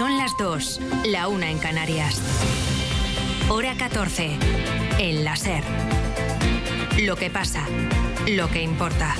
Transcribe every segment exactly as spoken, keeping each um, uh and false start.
Son las dos, la una en Canarias. Hora catorce, en la SER. Lo que pasa, lo que importa.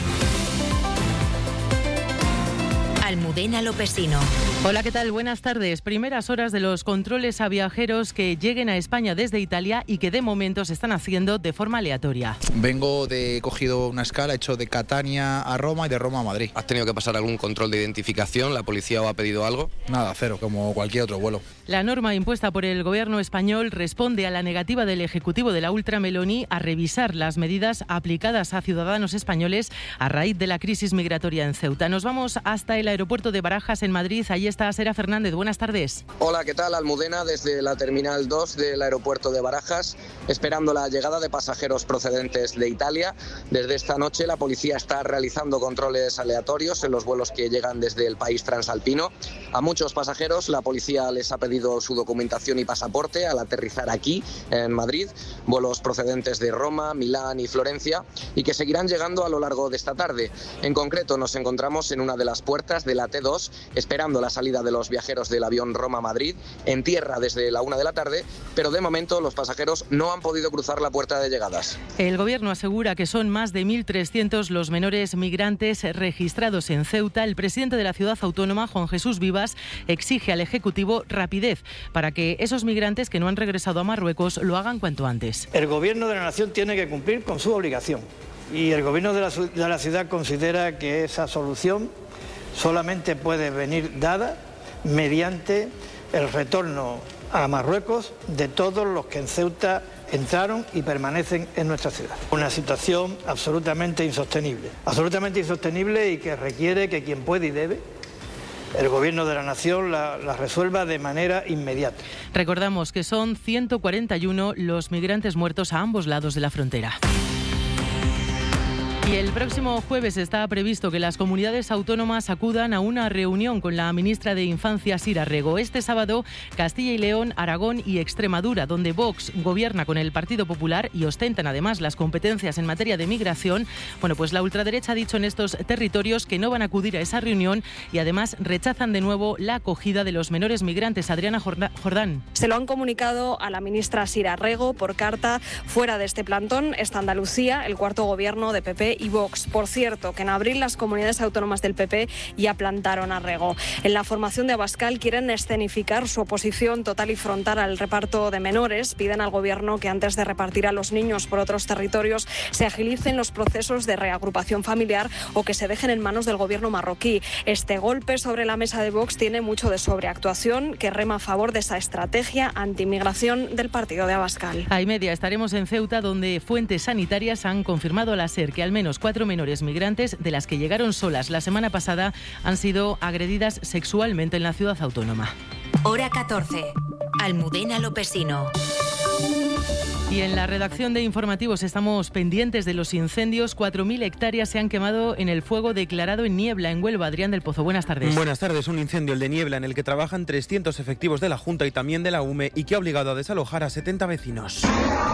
Almudena Lopesino. Hola, ¿qué tal? Buenas tardes. Primeras horas de los controles a viajeros que lleguen a España desde Italia y que de momento se están haciendo de forma aleatoria. Vengo de, he cogido una escala, he hecho de Catania a Roma y de Roma a Madrid. ¿Has tenido que pasar algún control de identificación? ¿La policía os ha pedido algo? Nada, cero, como cualquier otro vuelo. La norma impuesta por el gobierno español responde a la negativa del Ejecutivo de la Ultra Meloni a revisar las medidas aplicadas a ciudadanos españoles a raíz de la crisis migratoria en Ceuta. Nos vamos hasta el aeropuerto de Barajas, en Madrid. Allí está Sera Fernández. Buenas tardes. Hola, ¿qué tal? Almudena, desde la Terminal dos del aeropuerto de Barajas, esperando la llegada de pasajeros procedentes de Italia. Desde esta noche la policía está realizando controles aleatorios en los vuelos que llegan desde el país transalpino. A muchos pasajeros la policía les ha pedido su documentación y pasaporte al aterrizar aquí, en Madrid, vuelos procedentes de Roma, Milán y Florencia, y que seguirán llegando a lo largo de esta tarde. En concreto, nos encontramos en una de las puertas de la T dos, esperando la salida de los viajeros del avión Roma-Madrid, en tierra desde la una de la tarde, pero de momento los pasajeros no han podido cruzar la puerta de llegadas. El gobierno asegura que son más de mil trescientos los menores migrantes registrados en Ceuta. El presidente de la ciudad autónoma, Juan Jesús Vivas, exige al Ejecutivo rapidez para que esos migrantes que no han regresado a Marruecos lo hagan cuanto antes. El gobierno de la nación tiene que cumplir con su obligación y el gobierno de la, de la ciudad considera que esa solución solamente puede venir dada mediante el retorno a Marruecos de todos los que en Ceuta entraron y permanecen en nuestra ciudad. Una situación absolutamente insostenible, absolutamente insostenible y que requiere que quien puede y debe, el gobierno de la nación la, la resuelva de manera inmediata. Recordamos que son ciento cuarenta y uno los migrantes muertos a ambos lados de la frontera. Y el próximo jueves está previsto que las comunidades autónomas acudan a una reunión con la ministra de Infancia, Sira Rego. Este sábado, Castilla y León, Aragón y Extremadura, donde Vox gobierna con el Partido Popular y ostentan además las competencias en materia de migración. Bueno, pues la ultraderecha ha dicho en estos territorios que no van a acudir a esa reunión y además rechazan de nuevo la acogida de los menores migrantes. Adriana Jordán. Se lo han comunicado a la ministra Sira Rego por carta. Fuera de este plantón está Andalucía, el cuarto gobierno de P P y Vox. Por cierto, que en abril las comunidades autónomas del P P ya plantaron a Rego. En la formación de Abascal quieren escenificar su oposición total y frontal al reparto de menores. Piden al gobierno que antes de repartir a los niños por otros territorios se agilicen los procesos de reagrupación familiar o que se dejen en manos del gobierno marroquí. Este golpe sobre la mesa de Vox tiene mucho de sobreactuación que rema a favor de esa estrategia antimigración del partido de Abascal. A y media estaremos en Ceuta, donde fuentes sanitarias han confirmado a la SER que al menos cuatro menores migrantes, de las que llegaron solas la semana pasada, han sido agredidas sexualmente en la ciudad autónoma. Hora catorce. Almudena Lopesino. Y en la redacción de informativos estamos pendientes de los incendios. cuatro mil hectáreas se han quemado en el fuego declarado en Niebla, en Huelva. Adrián del Pozo, buenas tardes. Buenas tardes. Un incendio, el de Niebla, en el que trabajan trescientos efectivos de la Junta y también de la U M E y que ha obligado a desalojar a setenta vecinos.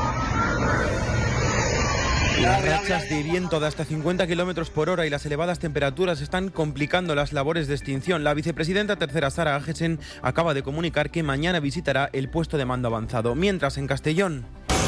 Las rachas de viento de hasta cincuenta kilómetros por hora y las elevadas temperaturas están complicando las labores de extinción. La vicepresidenta tercera, Sara Agesen, acaba de comunicar que mañana visitará el puesto de mando avanzado. Mientras, en Castellón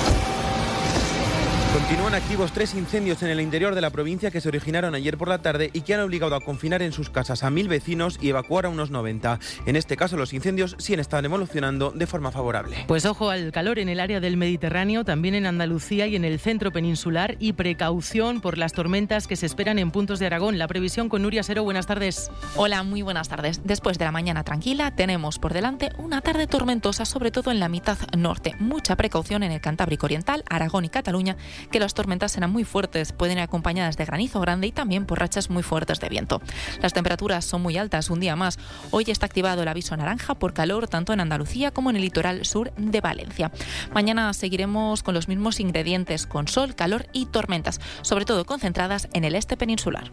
continúan activos tres incendios en el interior de la provincia que se originaron ayer por la tarde y que han obligado a confinar en sus casas a mil vecinos y evacuar a unos noventa. En este caso, los incendios sí están evolucionando de forma favorable. Pues ojo al calor en el área del Mediterráneo, también en Andalucía y en el centro peninsular, y precaución por las tormentas que se esperan en puntos de Aragón. La previsión con Nuria Sero. Buenas tardes. Hola, muy buenas tardes. Después de la mañana tranquila, tenemos por delante una tarde tormentosa, sobre todo en la mitad norte. Mucha precaución en el Cantábrico Oriental, Aragón y Cataluña, que las tormentas serán muy fuertes, pueden ir acompañadas de granizo grande y también por rachas muy fuertes de viento. Las temperaturas son muy altas un día más. Hoy está activado el aviso naranja por calor tanto en Andalucía como en el litoral sur de Valencia. Mañana seguiremos con los mismos ingredientes, con sol, calor y tormentas, sobre todo concentradas en el este peninsular.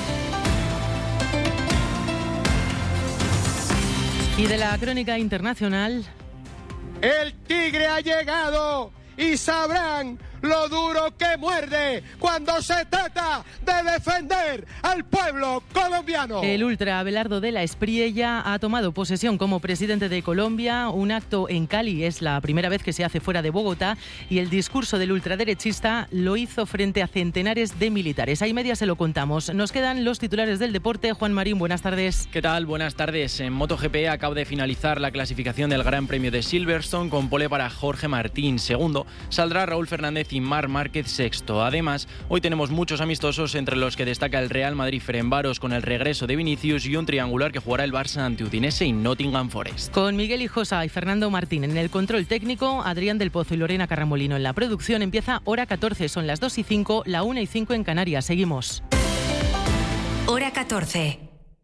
Y de la crónica internacional. El tigre ha llegado y sabrán lo duro que muerde cuando se trata de defender al pueblo colombiano. El ultra Abelardo de la Espriella ha tomado posesión como presidente de Colombia. Un acto en Cali es la primera vez que se hace fuera de Bogotá y el discurso del ultraderechista lo hizo frente a centenares de militares. Ahí media se lo contamos. Nos quedan los titulares del deporte. Juan Marín, buenas tardes. ¿Qué tal? Buenas tardes. En MotoGP acaba de finalizar la clasificación del Gran Premio de Silverstone con pole para Jorge Martín. Segundo, saldrá Raúl Fernández y Marc Márquez sexto. Además, hoy tenemos muchos amistosos, entre los que destaca el Real Madrid-Ferencváros con el regreso de Vinicius y un triangular que jugará el Barça ante Udinese y Nottingham Forest. Con Miguel Hijosa y Fernando Martín en el control técnico, Adrián del Pozo y Lorena Carramolino en la producción. Empieza Hora catorce, son las dos y cinco, la una y cinco en Canarias. Seguimos. Hora catorce.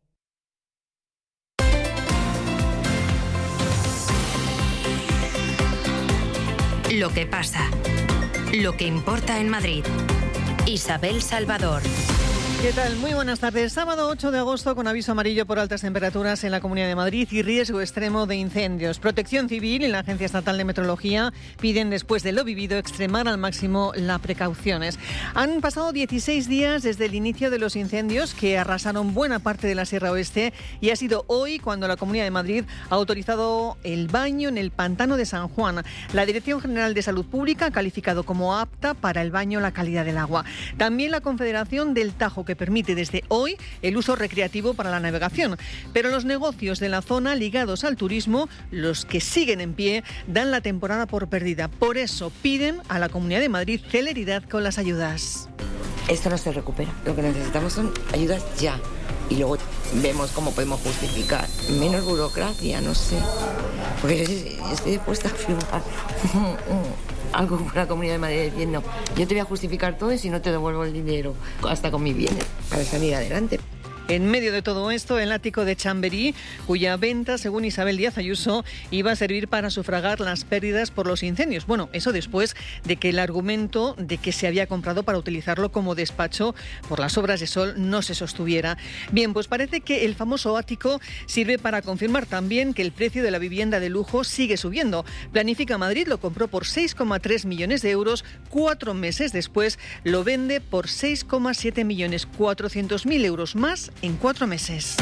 Lo que pasa. Lo que importa en Madrid. Isabel Salvador. ¿Qué tal? Muy buenas tardes. Sábado ocho de agosto con aviso amarillo por altas temperaturas en la Comunidad de Madrid y riesgo extremo de incendios. Protección Civil y la Agencia Estatal de Meteorología piden, después de lo vivido, extremar al máximo las precauciones. Han pasado dieciséis días desde el inicio de los incendios que arrasaron buena parte de la Sierra Oeste y ha sido hoy cuando la Comunidad de Madrid ha autorizado el baño en el pantano de San Juan. La Dirección General de Salud Pública ha calificado como apta para el baño la calidad del agua. También la Confederación del Tajo, que permite desde hoy el uso recreativo para la navegación. Pero los negocios de la zona ligados al turismo, los que siguen en pie, dan la temporada por perdida. Por eso piden a la Comunidad de Madrid celeridad con las ayudas. Esto no se recupera. Lo que necesitamos son ayudas ya. Y luego vemos cómo podemos justificar. Menos burocracia, no sé. Porque yo estoy dispuesta a firmar algo con la Comunidad de Madrid diciendo: yo te voy a justificar todo y si no te devuelvo el dinero, hasta con mis bienes, para salir adelante. En medio de todo esto, el ático de Chamberí, cuya venta, según Isabel Díaz Ayuso, iba a servir para sufragar las pérdidas por los incendios. Bueno, eso después de que el argumento de que se había comprado para utilizarlo como despacho por las obras de Sol no se sostuviera. Bien, pues parece que el famoso ático sirve para confirmar también que el precio de la vivienda de lujo sigue subiendo. Planifica Madrid lo compró por seis coma tres millones de euros, cuatro meses después lo vende por seis coma siete millones, cuatrocientos mil euros más en cuatro meses.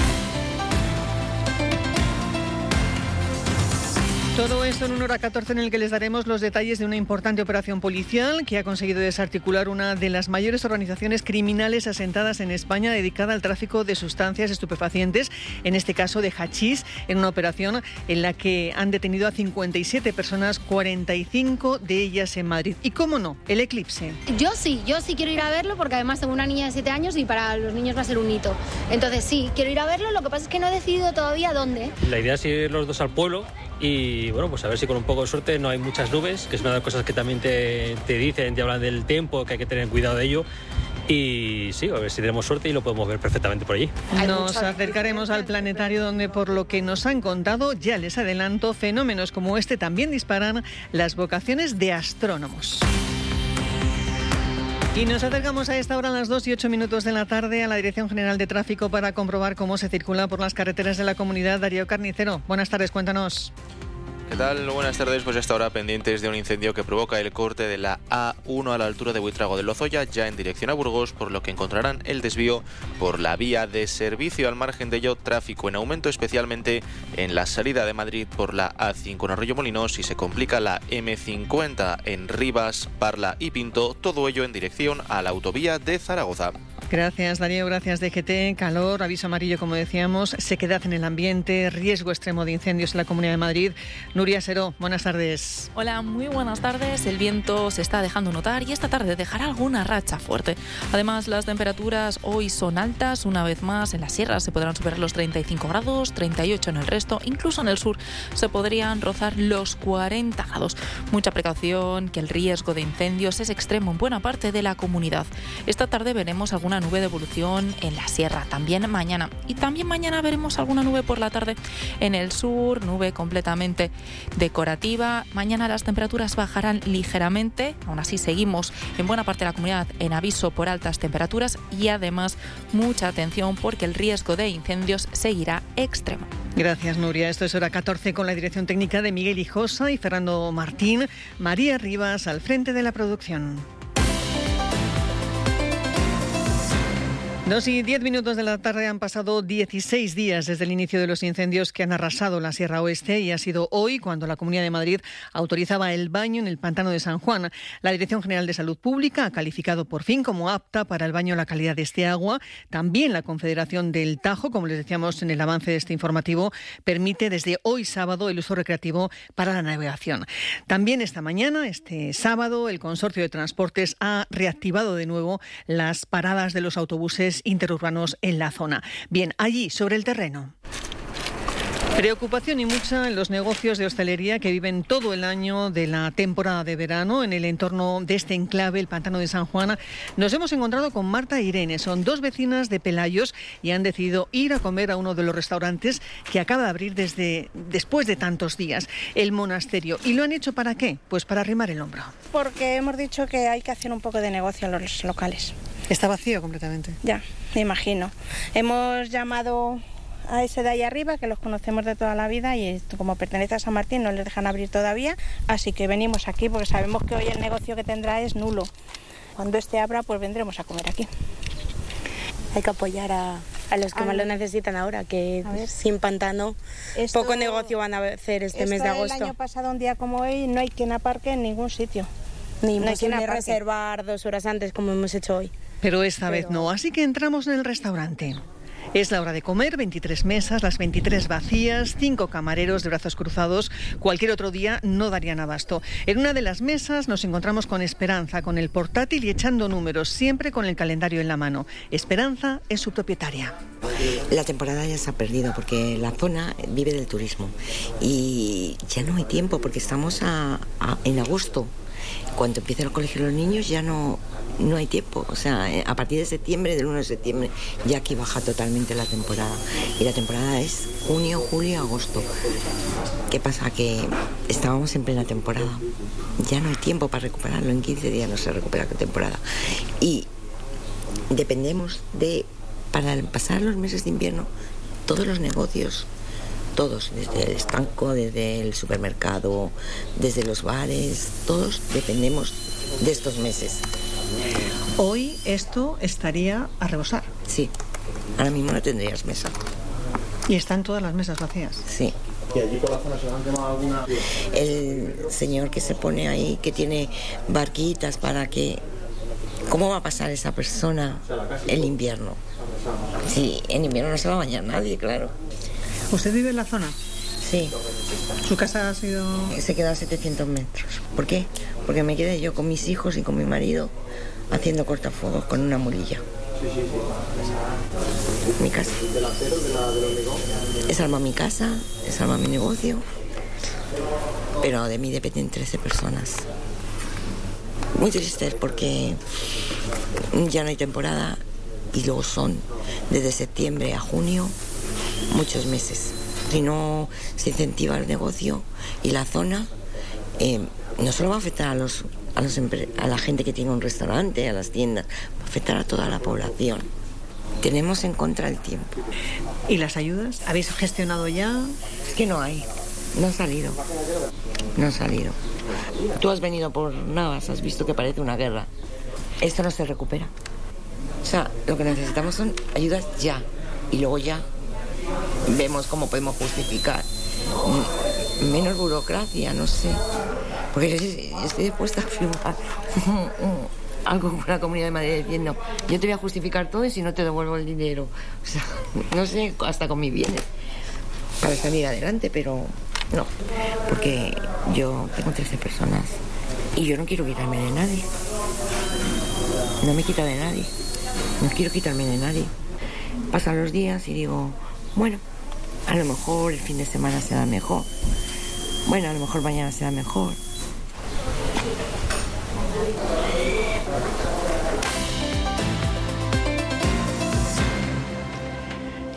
Todo esto en una hora catorce en el que les daremos los detalles de una importante operación policial que ha conseguido desarticular una de las mayores organizaciones criminales asentadas en España dedicada al tráfico de sustancias estupefacientes, en este caso de hachís, en una operación en la que han detenido a cincuenta y siete personas, cuarenta y cinco de ellas en Madrid. Y cómo no, el eclipse. Yo sí, yo sí quiero ir a verlo porque además tengo una niña de siete años y para los niños va a ser un hito. Entonces sí, quiero ir a verlo, lo que pasa es que no he decidido todavía dónde. La idea es ir los dos al pueblo y bueno, pues a ver si con un poco de suerte no hay muchas nubes, que es una de las cosas que también te, te dicen, te hablan del tiempo, que hay que tener cuidado de ello. Y sí, a ver si tenemos suerte y lo podemos ver perfectamente por allí. Nos acercaremos al planetario donde, por lo que nos han contado, ya les adelanto, fenómenos como este también disparan las vocaciones de astrónomos. Y nos acercamos a esta hora, a las dos y ocho minutos de la tarde, a la Dirección General de Tráfico para comprobar cómo se circula por las carreteras de la comunidad. Darío Carnicero, buenas tardes, cuéntanos. ¿Qué tal? Buenas tardes. Pues hasta ahora pendientes de un incendio que provoca el corte de la A uno a la altura de Buitrago de Lozoya, ya en dirección a Burgos, por lo que encontrarán el desvío por la vía de servicio. Al margen de ello, tráfico en aumento, especialmente en la salida de Madrid por la A cinco en Arroyomolinos y se complica la eme cincuenta en Rivas, Parla y Pinto, todo ello en dirección a la autovía de Zaragoza. Gracias, Darío. Gracias, D G T. Calor, aviso amarillo, como decíamos, sequedad en el ambiente, riesgo extremo de incendios en la Comunidad de Madrid. Nuria Seró, buenas tardes. Hola, muy buenas tardes. El viento se está dejando notar y esta tarde dejará alguna racha fuerte. Además, las temperaturas hoy son altas. Una vez más, en las sierras se podrán superar los treinta y cinco grados, treinta y ocho en el resto. Incluso en el sur se podrían rozar los cuarenta grados. Mucha precaución, que el riesgo de incendios es extremo en buena parte de la comunidad. Esta tarde veremos alguna nube de evolución en la sierra, también mañana. Y también mañana veremos alguna nube por la tarde en el sur, nube completamente decorativa. Mañana las temperaturas bajarán ligeramente, aún así seguimos en buena parte de la comunidad en aviso por altas temperaturas y además mucha atención porque el riesgo de incendios seguirá extremo. Gracias, Nuria. Esto es Hora catorce con la dirección técnica de Miguel Hijosa y Fernando Martín. María Rivas al frente de la producción. Dos y diez minutos de la tarde. Han pasado dieciséis días desde el inicio de los incendios que han arrasado la Sierra Oeste y ha sido hoy cuando la Comunidad de Madrid autorizaba el baño en el pantano de San Juan. La Dirección General de Salud Pública ha calificado por fin como apta para el baño la calidad de este agua. También la Confederación del Tajo, como les decíamos en el avance de este informativo, permite desde hoy sábado el uso recreativo para la navegación. También esta mañana, este sábado, el Consorcio de Transportes ha reactivado de nuevo las paradas de los autobuses interurbanos en la zona. Bien, allí, sobre el terreno. Preocupación y mucha en los negocios de hostelería que viven todo el año de la temporada de verano en el entorno de este enclave, el Pantano de San Juan. Nos hemos encontrado con Marta e Irene, son dos vecinas de Pelayos y han decidido ir a comer a uno de los restaurantes que acaba de abrir desde después de tantos días, el Monasterio. ¿Y lo han hecho para qué? Pues para arrimar el hombro. Porque hemos dicho que hay que hacer un poco de negocio en los locales. Está vacío completamente. Ya, me imagino. Hemos llamado a ese de ahí arriba, que los conocemos de toda la vida y como pertenece a San Martín no les dejan abrir todavía, así que venimos aquí porque sabemos que hoy el negocio que tendrá es nulo. Cuando este abra, pues vendremos a comer aquí. Hay que apoyar a, a los que a más lo necesitan ahora, que sin pantano esto, poco negocio van a hacer este mes de agosto. El año pasado, un día como hoy, no hay quien aparque en ningún sitio. Ni no imposible hay reservar dos horas antes como hemos hecho hoy. Pero esta Pero... vez no, así que entramos en el restaurante. Es la hora de comer, veintitrés mesas, las veintitrés vacías, cinco camareros de brazos cruzados. Cualquier otro día no darían abasto. En una de las mesas nos encontramos con Esperanza, con el portátil y echando números, siempre con el calendario en la mano. Esperanza es su propietaria. La temporada ya se ha perdido porque la zona vive del turismo y ya no hay tiempo porque estamos a, a, en agosto. Cuando empieza el colegio de los niños ya no, no hay tiempo. O sea, a partir de septiembre, del uno de septiembre, ya aquí baja totalmente la temporada. Y la temporada es junio, julio, agosto. ¿Qué pasa? Que estábamos en plena temporada. Ya no hay tiempo para recuperarlo. En quince días no se recupera la temporada. Y dependemos de, para pasar los meses de invierno, todos los negocios, todos, desde el estanco, desde el supermercado, desde los bares, todos dependemos de estos meses. Hoy esto estaría a rebosar. Sí, ahora mismo no tendrías mesa. ¿Y están todas las mesas vacías? Sí. ¿Y allí por la zona se han quemado alguna? El señor que se pone ahí, que tiene barquitas para que... ¿Cómo va a pasar esa persona el invierno? Sí, en invierno no se va a bañar nadie, claro. ¿Usted vive en la zona? Sí. ¿Su casa ha sido...? Se queda a setecientos metros. ¿Por qué? Porque me quedé yo con mis hijos y con mi marido haciendo cortafuegos con una mulilla. Mi casa. Es salva mi casa, es salva mi negocio, pero de mí dependen trece personas. Muy tristes porque ya no hay temporada y luego son desde septiembre a junio muchos meses. Si no se incentiva el negocio y la zona, eh, no solo va a afectar a, los, a, los, a la gente que tiene un restaurante, a las tiendas, va a afectar a toda la población. Tenemos en contra el tiempo. ¿Y las ayudas? ¿Habéis gestionado ya? Es que no hay, no han salido, no han salido. Tú has venido por Navas, has visto que parece una guerra. Esto no se recupera. O sea, lo que necesitamos son ayudas ya, y luego ya vemos cómo podemos justificar. Menos burocracia, no sé. Porque estoy dispuesta a firmar algo con la Comunidad de Madrid diciendo yo te voy a justificar todo y si no te devuelvo el dinero. O sea, no sé, hasta con mis bienes para salir adelante, pero no. Porque yo tengo trece personas y yo no quiero quitarme de nadie. No me quita de nadie. No quiero quitarme de nadie. Pasan los días y digo, bueno, a lo mejor el fin de semana será mejor. Bueno, a lo mejor mañana será mejor.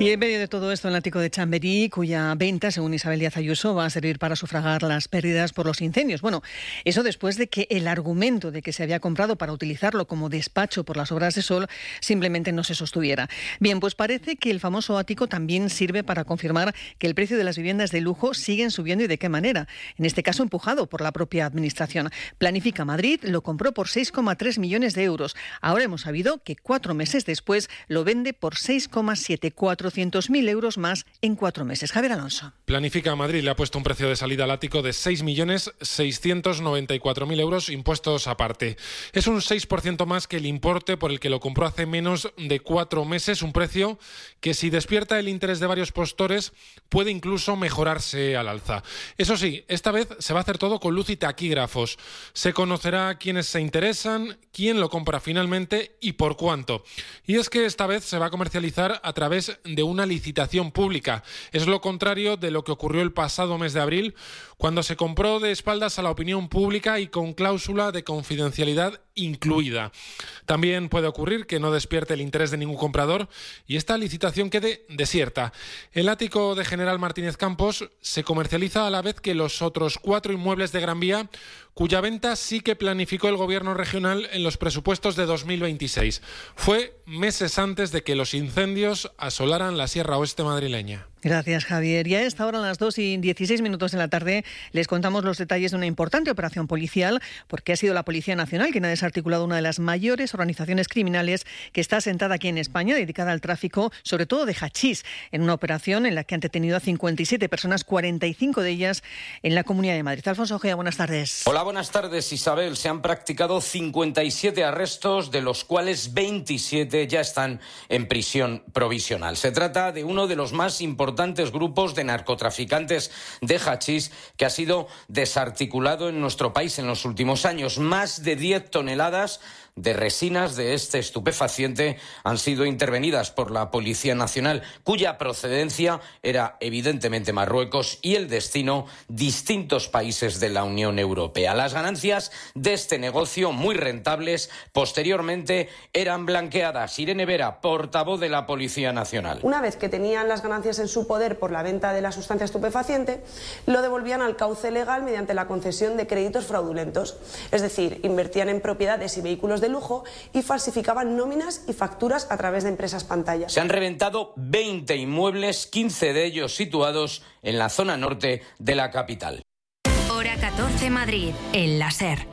Y en medio de todo esto, el ático de Chamberí, cuya venta, según Isabel Díaz Ayuso, va a servir para sufragar las pérdidas por los incendios. Bueno, eso después de que el argumento de que se había comprado para utilizarlo como despacho por las obras de Sol simplemente no se sostuviera. Bien, pues parece que el famoso ático también sirve para confirmar que el precio de las viviendas de lujo siguen subiendo y de qué manera. En este caso, empujado por la propia Administración. Planifica Madrid lo compró por seis coma tres millones de euros. Ahora hemos sabido que cuatro meses después lo vende por seis coma siete, cuatrocientos mil euros más en cuatro meses. Javier Alonso. Planifica Madrid le ha puesto un precio de salida al ático de seis millones seiscientos noventa y cuatro mil euros, impuestos aparte. Es un seis por ciento más que el importe por el que lo compró hace menos de cuatro meses, un precio que, si despierta el interés de varios postores, puede incluso mejorarse al alza. Eso sí, esta vez se va a hacer todo con luz y taquígrafos. Se conocerá quiénes se interesan, quién lo compra finalmente y por cuánto. Y es que esta vez se va a comercializar a través de una licitación pública. Es lo contrario de lo que ocurrió el pasado mes de abril, cuando se compró de espaldas a la opinión pública y con cláusula de confidencialidad incluida. También puede ocurrir que no despierte el interés de ningún comprador y esta licitación quede desierta. El ático de General Martínez Campos se comercializa a la vez que los otros cuatro inmuebles de Gran Vía, cuya venta sí que planificó el Gobierno regional en los presupuestos de dos mil veintiséis. Fue meses antes de que los incendios asolaran la Sierra Oeste madrileña. Gracias, Javier. Y a esta hora, a las dos y dieciséis minutos de la tarde, les contamos los detalles de una importante operación policial, porque ha sido la Policía Nacional quien ha desarticulado una de las mayores organizaciones criminales que está asentada aquí en España, dedicada al tráfico, sobre todo de hachís, en una operación en la que han detenido a cincuenta y siete personas, cuarenta y cinco de ellas en la Comunidad de Madrid. Alfonso Ojea, buenas tardes. Hola, buenas tardes, Isabel. Se han practicado cincuenta y siete arrestos, de los cuales veintisiete ya están en prisión provisional. Se trata de uno de los más importantes grupos de narcotraficantes de hachís que ha sido desarticulado en nuestro país en los últimos años. Más de diez toneladas de resinas de este estupefaciente han sido intervenidas por la Policía Nacional, cuya procedencia era evidentemente Marruecos y el destino distintos países de la Unión Europea. Las ganancias de este negocio, muy rentables, posteriormente eran blanqueadas. Irene Vera, portavoz de la Policía Nacional. Una vez que tenían las ganancias en su poder por la venta de la sustancia estupefaciente, lo devolvían al cauce legal mediante la concesión de créditos fraudulentos. Es decir, invertían en propiedades y vehículos de lujo y falsificaban nóminas y facturas a través de empresas pantalla. Se han reventado veinte inmuebles, quince de ellos situados en la zona norte de la capital. Hora catorce Madrid, en la SER.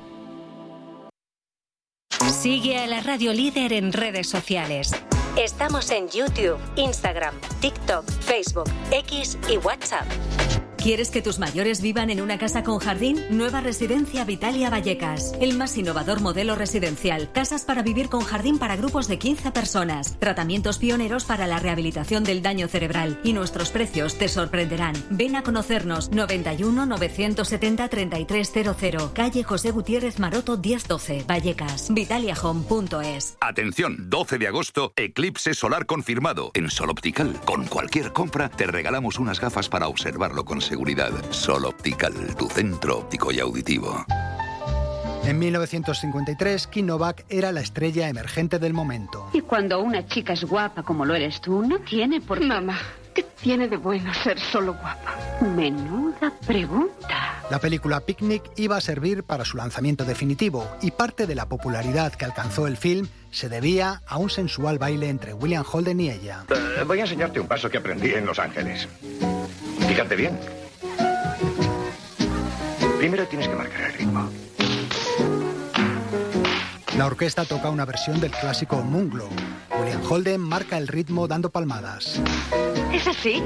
Sigue a la Radio Líder en redes sociales. Estamos en YouTube, Instagram, TikTok, Facebook, X y WhatsApp. ¿Quieres que tus mayores vivan en una casa con jardín? Nueva Residencia Vitalia Vallecas. El más innovador modelo residencial. Casas para vivir con jardín para grupos de quince personas. Tratamientos pioneros para la rehabilitación del daño cerebral. Y nuestros precios te sorprenderán. Ven a conocernos. noventa y uno, novecientos setenta, treinta y tres cero cero. Calle José Gutiérrez Maroto diez doce. Vallecas. Vitalia Home punto es. Atención, doce de agosto, eclipse solar confirmado. En Sol Optical, con cualquier compra, te regalamos unas gafas para observarlo con seguridad. Sol Optical, tu centro óptico y auditivo. En mil novecientos cincuenta y tres, Kim Novak era la estrella emergente del momento. Y cuando una chica es guapa como lo eres tú, no tiene por qué... Mamá, ¿qué tiene de bueno ser solo guapa? Menuda pregunta. La película Picnic iba a servir para su lanzamiento definitivo y parte de la popularidad que alcanzó el film se debía a un sensual baile entre William Holden y ella. Uh, voy a enseñarte un paso que aprendí en Los Ángeles. Fíjate bien. Primero tienes que marcar el ritmo. La orquesta toca una versión del clásico Moonglow. William Holden marca el ritmo dando palmadas. ¿Es así?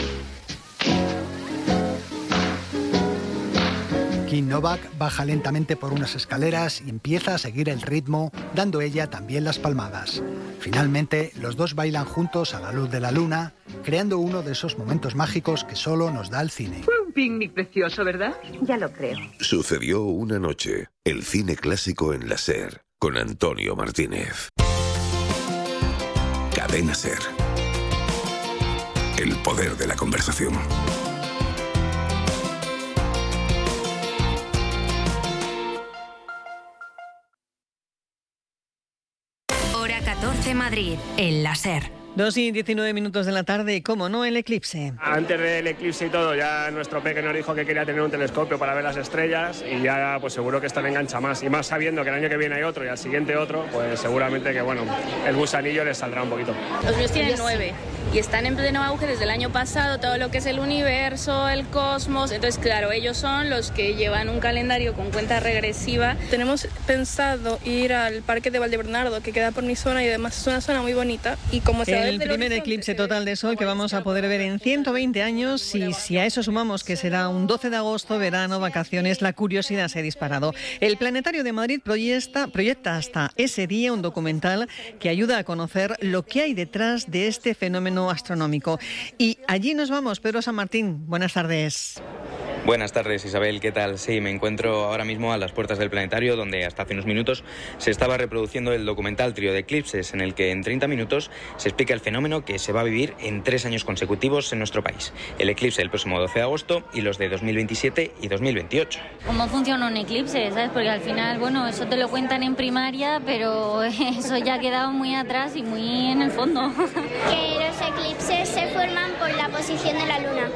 Kim Novak baja lentamente por unas escaleras y empieza a seguir el ritmo, dando ella también las palmadas. Finalmente, los dos bailan juntos a la luz de la luna, creando uno de esos momentos mágicos que solo nos da el cine. Fue un picnic precioso, ¿verdad? Ya lo creo. Sucedió una noche. El cine clásico en la SER, con Antonio Martínez. Cadena SER. El poder de la conversación. Hora catorce Madrid, en la SER. Dos y diecinueve minutos de la tarde, ¿cómo no? El eclipse. Antes del eclipse y todo, ya nuestro peque nos dijo que quería tener un telescopio para ver las estrellas y ya pues seguro que esto le engancha más. Y más sabiendo que el año que viene hay otro y al siguiente otro, pues seguramente que bueno, el gusanillo les saldrá un poquito. Los míos tienen nueve y están en pleno auge desde el año pasado, todo lo que es el universo, el cosmos. Entonces, claro, ellos son los que llevan un calendario con cuenta regresiva. Tenemos pensado ir al Parque de Valdebernardo, que queda por mi zona y además es una zona muy bonita. Y como se El primer eclipse total de sol que vamos a poder ver en ciento veinte años, y si a eso sumamos que será un doce de agosto, verano, vacaciones, la curiosidad se ha disparado. El Planetario de Madrid proyecta, proyecta hasta ese día un documental que ayuda a conocer lo que hay detrás de este fenómeno astronómico. Y allí nos vamos. Pedro San Martín, buenas tardes. Buenas tardes, Isabel, ¿qué tal? Sí, me encuentro ahora mismo a las puertas del planetario, donde hasta hace unos minutos se estaba reproduciendo el documental Trío de Eclipses, en el que en treinta minutos se explica el fenómeno que se va a vivir en tres años consecutivos en nuestro país. El eclipse del próximo doce de agosto y los de dos mil veintisiete y dos mil veintiocho. ¿Cómo funciona un eclipse? ¿Sabes? Porque al final, bueno, eso te lo cuentan en primaria, pero eso ya ha quedado muy atrás y muy en el fondo. Que los eclipses se forman por la posición de la luna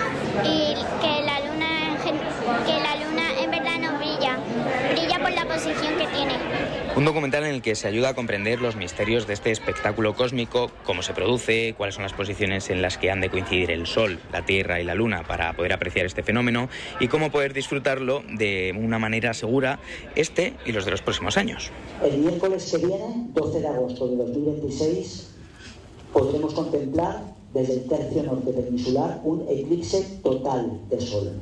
y que la luna que la luna en verdad no brilla, brilla por la posición que tiene. Un documental en el que se ayuda a comprender los misterios de este espectáculo cósmico, cómo se produce, cuáles son las posiciones en las que han de coincidir el Sol, la Tierra y la Luna para poder apreciar este fenómeno y cómo poder disfrutarlo de una manera segura este y los de los próximos años. El miércoles que viene, doce de agosto de dos mil veintiséis, podremos contemplar desde el tercio norte peninsular un eclipse total de Sol.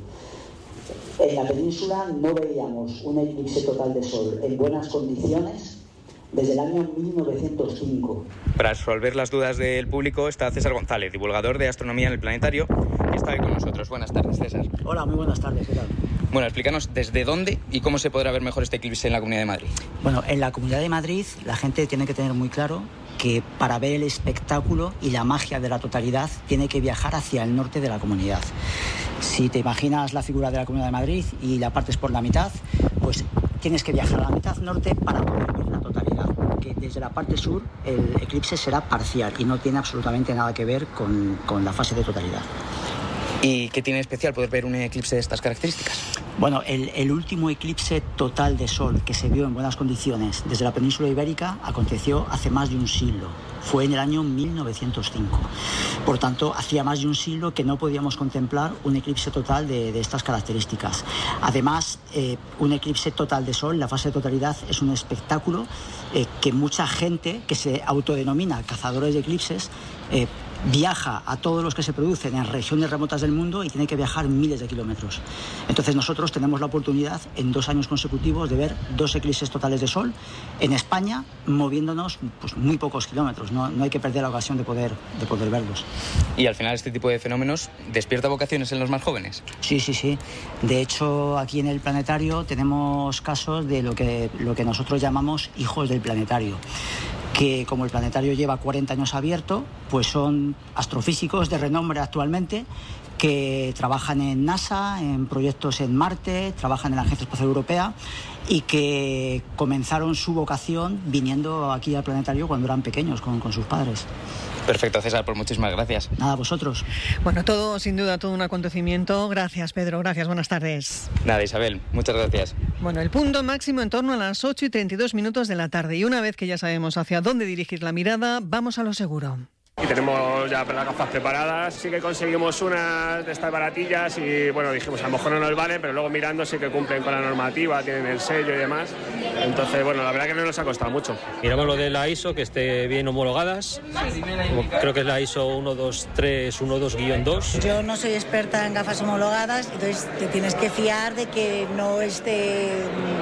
En la península no veíamos un eclipse total de sol en buenas condiciones desde el año mil novecientos cinco. Para resolver las dudas del público está César González, divulgador de astronomía en el planetario, que está hoy con nosotros. Buenas tardes, César. Hola, muy buenas tardes, ¿qué tal? Bueno, explícanos desde dónde y cómo se podrá ver mejor este eclipse en la Comunidad de Madrid. Bueno, en la Comunidad de Madrid la gente tiene que tener muy claro que para ver el espectáculo y la magia de la totalidad tiene que viajar hacia el norte de la comunidad. Si te imaginas la figura de la Comunidad de Madrid y la partes por la mitad, pues tienes que viajar a la mitad norte para poder ver la totalidad, porque desde la parte sur el eclipse será parcial y no tiene absolutamente nada que ver con, con la fase de totalidad. ¿Y qué tiene especial poder ver un eclipse de estas características? Bueno, el, el último eclipse total de sol que se vio en buenas condiciones desde la península ibérica aconteció hace más de un siglo. Fue en el año mil novecientos cinco. Por tanto, hacía más de un siglo que no podíamos contemplar un eclipse total de, de estas características. Además, eh, un eclipse total de sol, la fase de totalidad, es un espectáculo eh, que mucha gente que se autodenomina cazadores de eclipses eh, viaja a todos los que se producen en regiones remotas del mundo y tiene que viajar miles de kilómetros. Entonces nosotros tenemos la oportunidad en dos años consecutivos de ver dos eclipses totales de sol en España, moviéndonos pues, muy pocos kilómetros. No, no hay que perder la ocasión de poder, de poder verlos. Y al final este tipo de fenómenos despierta vocaciones en los más jóvenes. Sí, sí, sí. De hecho, aquí en el planetario tenemos casos de lo que, lo que nosotros llamamos hijos del planetario, que como el planetario lleva cuarenta años abierto, pues son astrofísicos de renombre actualmente que trabajan en NASA, en proyectos en Marte, trabajan en la Agencia Espacial Europea y que comenzaron su vocación viniendo aquí al planetario cuando eran pequeños con, con sus padres. Perfecto, César, pues muchísimas gracias. Nada, vosotros. Bueno, todo, sin duda, todo un acontecimiento. Gracias, Pedro, gracias, buenas tardes. Nada, Isabel, muchas gracias. Bueno, el punto máximo en torno a las ocho y treinta y dos minutos de la tarde. Y una vez que ya sabemos hacia dónde dirigir la mirada, vamos a lo seguro. Y tenemos ya las gafas preparadas. Sí que conseguimos unas de estas baratillas y bueno, dijimos a lo mejor no nos vale, pero luego mirando sí que cumplen con la normativa, tienen el sello y demás. Entonces, bueno, la verdad que no nos ha costado mucho. Miramos lo de la I S O, que esté bien homologadas. Creo que es la I S O uno dos tres uno dos guión dos. Yo no soy experta en gafas homologadas, entonces te tienes que fiar de que no esté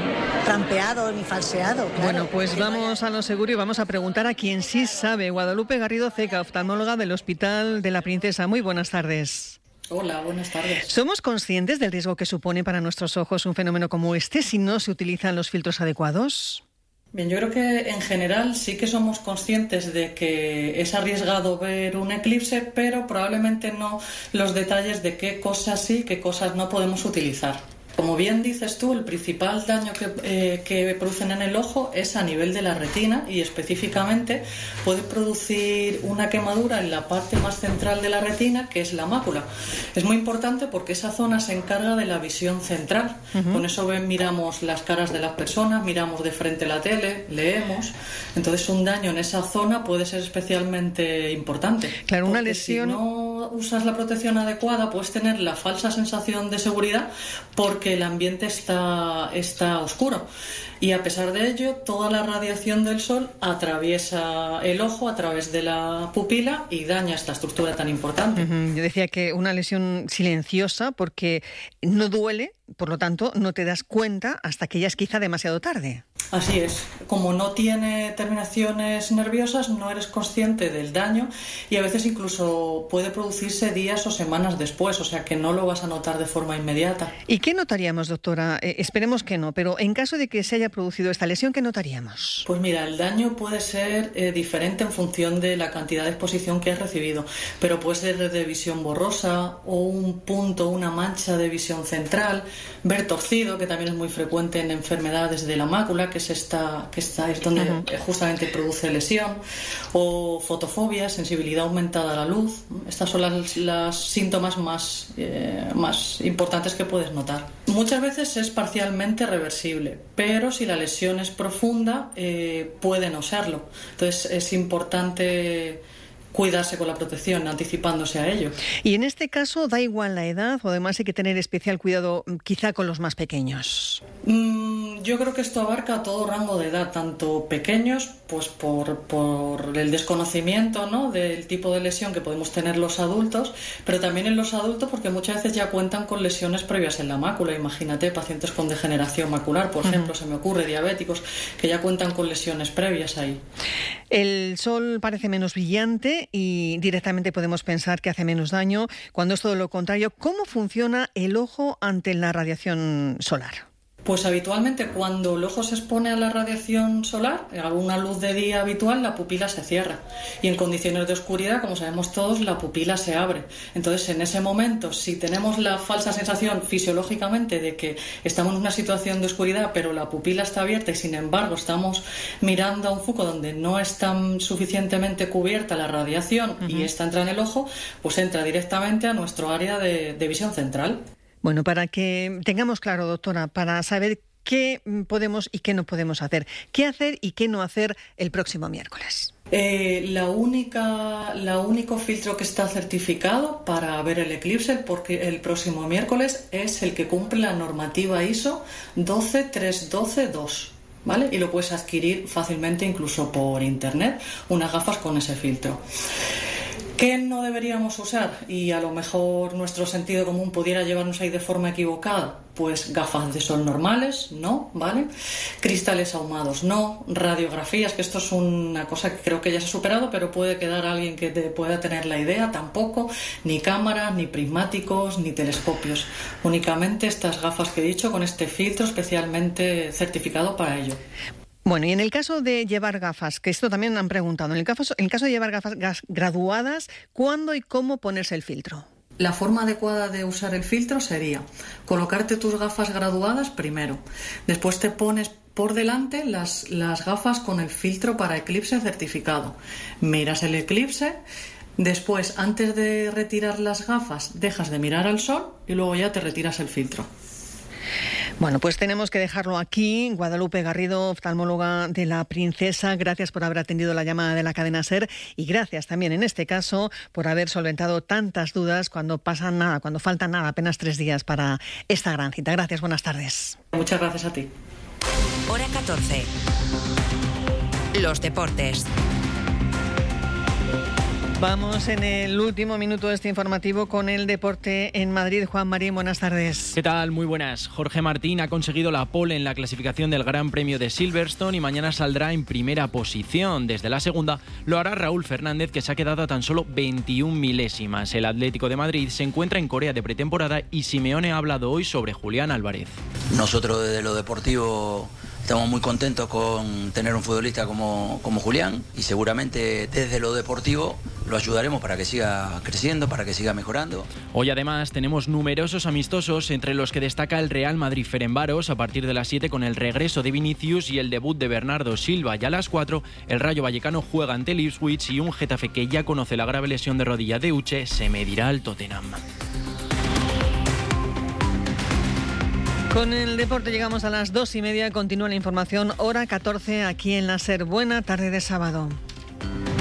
trampeado ni falseado. Claro. Bueno, pues vamos a lo seguro y vamos a preguntar a quien sí sabe. Guadalupe Garrido Ceca, oftalmóloga del Hospital de la Princesa. Muy buenas tardes. Hola, buenas tardes. ¿Somos conscientes del riesgo que supone para nuestros ojos un fenómeno como este si no se utilizan los filtros adecuados? Bien, yo creo que en general sí que somos conscientes de que es arriesgado ver un eclipse, pero probablemente no los detalles de qué cosas sí, qué cosas no podemos utilizar. Como bien dices tú, el principal daño que, eh, que producen en el ojo es a nivel de la retina y específicamente puede producir una quemadura en la parte más central de la retina, que es la mácula. Es muy importante porque esa zona se encarga de la visión central. Uh-huh. Con eso ven, miramos las caras de las personas, miramos de frente la tele, leemos. Entonces un daño en esa zona puede ser especialmente importante. Claro, una lesión... Si no usas la protección adecuada puedes tener la falsa sensación de seguridad porque el ambiente está, está oscuro. Y a pesar de ello, toda la radiación del sol atraviesa el ojo a través de la pupila y daña esta estructura tan importante. Uh-huh. Yo decía que una lesión silenciosa porque no duele, por lo tanto no te das cuenta hasta que ya es quizá demasiado tarde. Así es. Como no tiene terminaciones nerviosas, no eres consciente del daño y a veces incluso puede producirse días o semanas después, o sea que no lo vas a notar de forma inmediata. ¿Y qué notaríamos, doctora? Eh, esperemos que no, pero en caso de que se haya producido esta lesión, ¿qué notaríamos? Pues mira, el daño puede ser eh, diferente en función de la cantidad de exposición que has recibido, pero puede ser de visión borrosa o un punto, una mancha de visión central, ver torcido, que también es muy frecuente en enfermedades de la mácula, que es esta, que esta es donde uh-huh. justamente produce lesión, o fotofobia, sensibilidad aumentada a la luz. Estas son las, las síntomas más, eh, más importantes que puedes notar. Muchas veces es parcialmente reversible, pero si la lesión es profunda, eh, puede no serlo. Entonces es importante cuidarse con la protección, anticipándose a ello. Y en este caso, ¿da igual la edad o además hay que tener especial cuidado quizá con los más pequeños? Mm, yo creo que esto abarca todo rango de edad, tanto pequeños, pues por, por el desconocimiento, ¿no?, del tipo de lesión que podemos tener los adultos, pero también en los adultos porque muchas veces ya cuentan con lesiones previas en la mácula. Imagínate, pacientes con degeneración macular, por uh-huh. ejemplo, se me ocurre, diabéticos, que ya cuentan con lesiones previas ahí. El sol parece menos brillante y directamente podemos pensar que hace menos daño, cuando es todo lo contrario. ¿Cómo funciona el ojo ante la radiación solar? Pues habitualmente cuando el ojo se expone a la radiación solar, a una luz de día habitual, la pupila se cierra. Y en condiciones de oscuridad, como sabemos todos, la pupila se abre. Entonces, en ese momento, si tenemos la falsa sensación fisiológicamente de que estamos en una situación de oscuridad, pero la pupila está abierta y sin embargo estamos mirando a un foco donde no está suficientemente cubierta la radiación uh-huh. y esta entra en el ojo, pues entra directamente a nuestro área de, de visión central. Bueno, para que tengamos claro, doctora, para saber qué podemos y qué no podemos hacer, qué hacer y qué no hacer el próximo miércoles. Eh, la única, la único filtro que está certificado para ver el eclipse porque el próximo miércoles es el que cumple la normativa I S O doce tres doce dos. ¿Vale? Y lo puedes adquirir fácilmente incluso por internet, unas gafas con ese filtro. ¿Qué no deberíamos usar? Y a lo mejor nuestro sentido común pudiera llevarnos ahí de forma equivocada. Pues gafas de sol normales, no, ¿vale? Cristales ahumados, no. Radiografías, que esto es una cosa que creo que ya se ha superado, pero puede quedar alguien que te pueda tener la idea, tampoco. Ni cámaras, ni prismáticos, ni telescopios. Únicamente estas gafas que he dicho con este filtro especialmente certificado para ello. Bueno, y en el caso de llevar gafas, que esto también han preguntado, en el caso, en el caso de llevar gafas graduadas, ¿cuándo y cómo ponerse el filtro? La forma adecuada de usar el filtro sería colocarte tus gafas graduadas primero. Después te pones por delante las, las gafas con el filtro para eclipse certificado. Miras el eclipse. Después, antes de retirar las gafas, dejas de mirar al sol y luego ya te retiras el filtro. Bueno, pues tenemos que dejarlo aquí. Guadalupe Garrido, oftalmóloga de La Princesa, gracias por haber atendido la llamada de la cadena SER y gracias también en este caso por haber solventado tantas dudas cuando pasan nada, cuando faltan nada, apenas tres días para esta gran cita. Gracias, buenas tardes. Muchas gracias a ti. Hora catorce. Los deportes. Vamos en el último minuto de este informativo con el deporte en Madrid. Juan Marín, buenas tardes. ¿Qué tal? Muy buenas. Jorge Martín ha conseguido la pole en la clasificación del Gran Premio de Silverstone y mañana saldrá en primera posición. Desde la segunda lo hará Raúl Fernández, que se ha quedado a tan solo veintiún milésimas. El Atlético de Madrid se encuentra en Corea de pretemporada y Simeone ha hablado hoy sobre Julián Álvarez. Nosotros desde lo deportivo estamos muy contentos con tener un futbolista como, como Julián y seguramente desde lo deportivo lo ayudaremos para que siga creciendo, para que siga mejorando. Hoy además tenemos numerosos amistosos, entre los que destaca el Real Madrid-Ferencváros a partir de las siete con el regreso de Vinicius y el debut de Bernardo Silva. Y a las cuatro el Rayo Vallecano juega ante el Ipswich y un Getafe que ya conoce la grave lesión de rodilla de Uche se medirá al Tottenham. Con el deporte llegamos a las dos y media. Continúa la información, hora catorce aquí en la SER. Buena tarde de sábado.